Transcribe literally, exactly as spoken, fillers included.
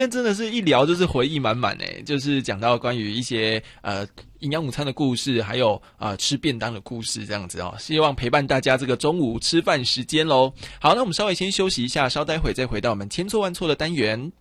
但真的是一聊就是回忆满满诶，就是讲到关于一些呃营养午餐的故事，还有啊、呃、吃便当的故事这样子哦，希望陪伴大家这个中午吃饭时间咯。好，那我们稍微先休息一下，稍待会再回到我们千错万错的单元。